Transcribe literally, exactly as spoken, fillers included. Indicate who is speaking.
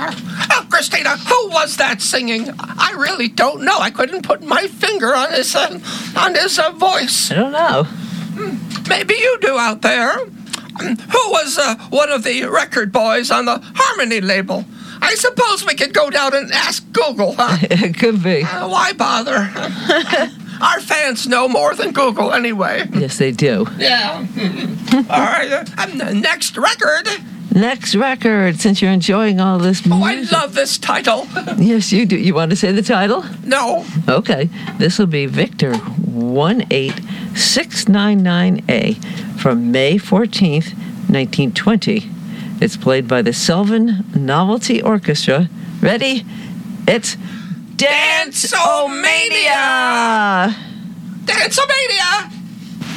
Speaker 1: Oh, Christina, who was that singing? I really don't know. I couldn't put my finger on his, uh, on his uh, voice.
Speaker 2: I don't know.
Speaker 1: Maybe you do out there. Who was uh, one of the record boys on the Harmony label? I suppose we could go down and ask Google, huh?
Speaker 2: It could be.
Speaker 1: Uh, why bother? Our fans know more than Google anyway.
Speaker 2: Yes, they do.
Speaker 1: Yeah. All right. Uh, um, next record.
Speaker 2: Next record, since you're enjoying all this music.
Speaker 1: Oh, I love this title.
Speaker 2: Yes, you do. You want to say the title?
Speaker 1: No.
Speaker 2: Okay. This will be Victor one eight six nine nine A from May fourteenth, nineteen twenty. It's played by the Sylvan Novelty Orchestra. Ready? It's
Speaker 1: Dance-O-Mania! Dance-O-Mania!